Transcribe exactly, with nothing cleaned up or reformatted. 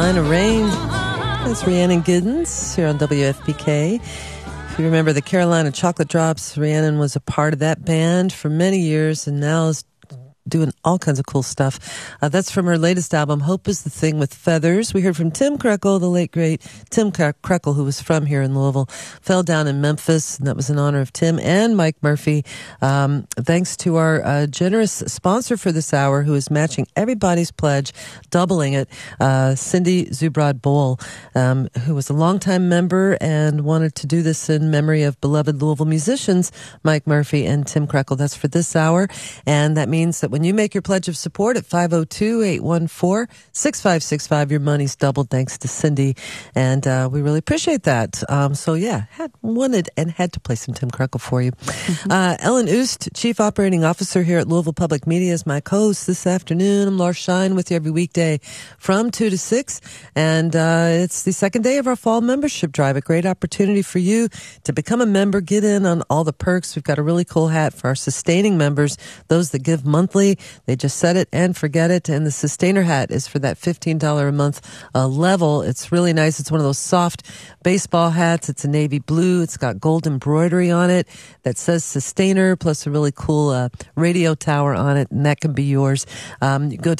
Carolina Rain. That's Rhiannon Giddens here on W F P K. If you remember the Carolina Chocolate Drops, Rhiannon was a part of that band for many years and now is doing all kinds of cool stuff. Uh, that's from her latest album, Hope is the Thing with Feathers. We heard from Tim Krekel, the late, great Tim Krekel, who was from here in Louisville, fell down in Memphis, and that was in honor of Tim and Mike Murphy. Um, thanks to our uh, generous sponsor for this hour, who is matching everybody's pledge, doubling it, uh, Cindy Zubrod Bowl, um, who was a longtime member and wanted to do this in memory of beloved Louisville musicians, Mike Murphy and Tim Krekel. That's for this hour, and that means that when you make your pledge of support at five oh two, eight one four, six five six five, your money's doubled thanks to Cindy, and uh, we really appreciate that. Um, so yeah, had wanted and had to play some Tim Krekel for you. Mm-hmm. Uh, Ellen Oost, Chief Operating Officer here at Louisville Public Media, is my co-host this afternoon. I'm Laura Shine with you every weekday from two to six, and uh, it's the second day of our fall membership drive. A great opportunity for you to become a member, get in on all the perks. We've got a really cool hat for our sustaining members, those that give monthly. They just set it and forget it. And the Sustainer hat is for that fifteen dollars a month uh, level. It's really nice. It's one of those soft baseball hats. It's a navy blue. It's got gold embroidery on it that says Sustainer, plus a really cool uh, radio tower on it. And that can be yours. Um, you go